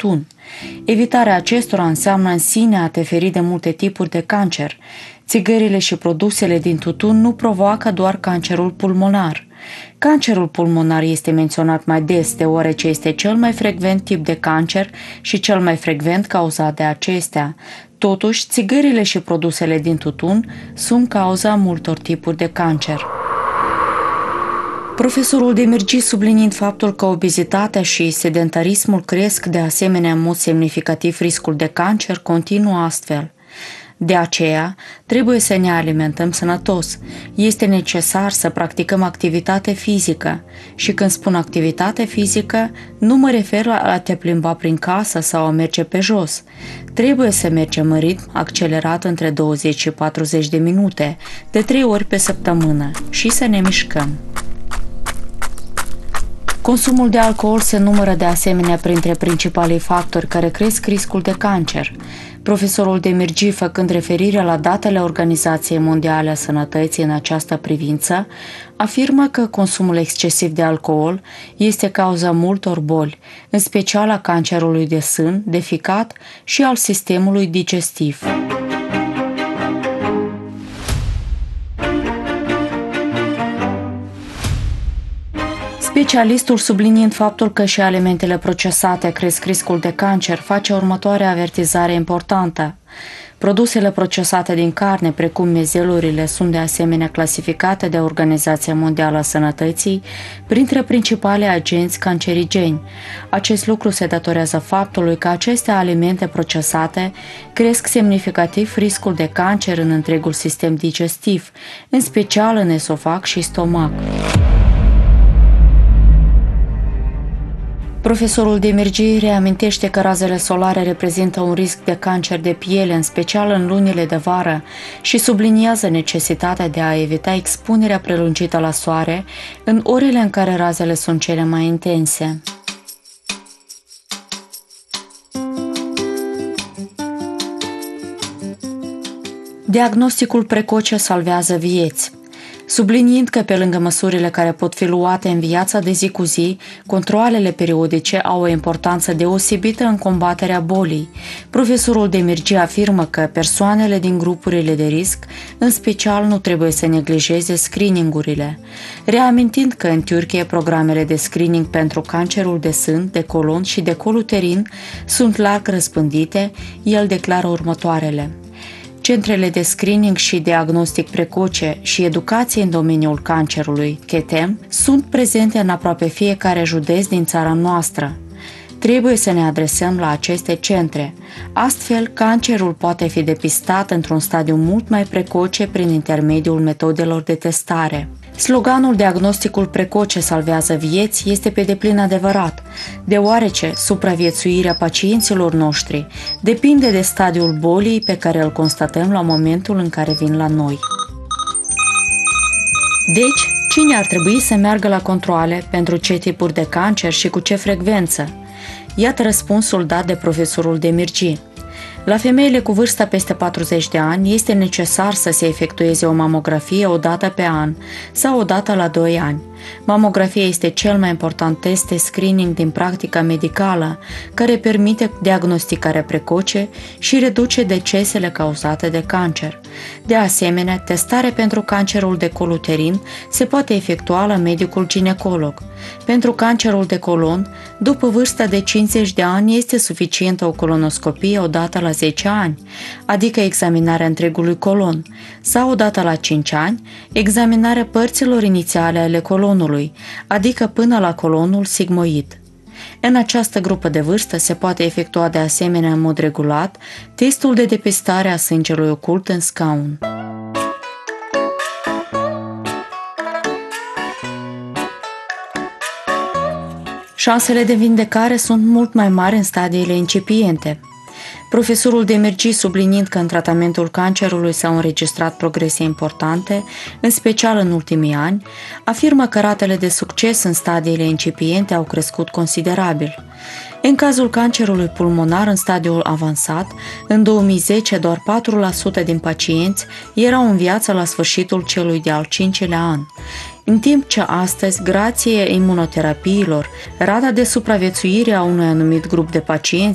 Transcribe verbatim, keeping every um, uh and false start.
tutun. Evitarea acestora înseamnă în sine a te feri de multe tipuri de cancer. Țigările și produsele din tutun nu provoacă doar cancerul pulmonar. Cancerul pulmonar este menționat mai des deoarece este cel mai frecvent tip de cancer și cel mai frecvent cauzat de acestea. Totuși, țigările și produsele din tutun sunt cauza multor tipuri de cancer. Profesorul Demirci, subliniind faptul că obezitatea și sedentarismul cresc de asemenea în mod semnificativ riscul de cancer, continuă astfel. De aceea, trebuie să ne alimentăm sănătos. Este necesar să practicăm activitate fizică. Și când spun activitate fizică, nu mă refer la a te plimba prin casă sau a merge pe jos. Trebuie să mergem în ritm accelerat între douăzeci și patruzeci de minute, de trei ori pe săptămână, și să ne mișcăm. Consumul de alcool se numără de asemenea printre principalii factori care cresc riscul de cancer. Profesorul Demirci, făcând referire la datele Organizației Mondiale a Sănătății în această privință, afirmă că consumul excesiv de alcool este cauza multor boli, în special a cancerului de sân, de ficat și al sistemului digestiv. Specialistul, subliniind faptul că și alimentele procesate cresc riscul de cancer, face următoarea avertizare importantă. Produsele procesate din carne, precum mezelurile, sunt de asemenea clasificate de Organizația Mondială a Sănătății printre principalii agenți cancerigeni. Acest lucru se datorează faptului că aceste alimente procesate cresc semnificativ riscul de cancer în întregul sistem digestiv, în special în esofag și stomac. Profesorul Demirci reamintește că razele solare reprezintă un risc de cancer de piele, în special în lunile de vară, și subliniază necesitatea de a evita expunerea prelungită la soare în orele în care razele sunt cele mai intense. Diagnosticul precoce salvează vieți. Subliniind că pe lângă măsurile care pot fi luate în viața de zi cu zi, controalele periodice au o importanță deosebită în combaterea bolii. Profesorul Demirci afirmă că persoanele din grupurile de risc, în special, nu trebuie să neglijeze screeningurile. Reamintind că în Turcia programele de screening pentru cancerul de sân, de colon și de col uterin sunt larg răspândite, el declară următoarele. Centrele de screening și diagnostic precoce și educație în domeniul cancerului, C T E M, sunt prezente în aproape fiecare județ din țara noastră. Trebuie să ne adresăm la aceste centre. Astfel, cancerul poate fi depistat într-un stadiu mult mai precoce prin intermediul metodelor de testare. Sloganul diagnosticul precoce salvează vieți este pe deplin adevărat, deoarece supraviețuirea pacienților noștri depinde de stadiul bolii pe care îl constatăm la momentul în care vin la noi. Deci, cine ar trebui să meargă la controale, pentru ce tipuri de cancer și cu ce frecvență? Iată răspunsul dat de profesorul Demirci. La femeile cu vârsta peste patruzeci de ani este necesar să se efectueze o mamografie o dată pe an sau o dată la doi ani. Mamografia este cel mai important test de screening din practica medicală, care permite diagnosticarea precoce și reduce decesele cauzate de cancer. De asemenea, testarea pentru cancerul de col uterin se poate efectua la medicul ginecolog. Pentru cancerul de colon, după vârsta de cincizeci de ani, este suficientă o colonoscopie o dată la zece ani, adică examinarea întregului colon, sau o dată la cinci ani, examinarea părților inițiale ale colonului, adică până la colonul sigmoid. În această grupă de vârstă se poate efectua de asemenea în mod regulat testul de depistare a sângelui ocult în scaun. Șansele de vindecare sunt mult mai mari în stadiile incipiente. Profesorul Demirci, subliniind că în tratamentul cancerului s-au înregistrat progrese importante, în special în ultimii ani, afirmă că ratele de succes în stadiile incipiente au crescut considerabil. În cazul cancerului pulmonar în stadiul avansat, în două mii zece doar patru la sută din pacienți erau în viață la sfârșitul celui de-al cincilea an, în timp ce astăzi, grație imunoterapiilor, rata de supraviețuire a unui anumit grup de pacienți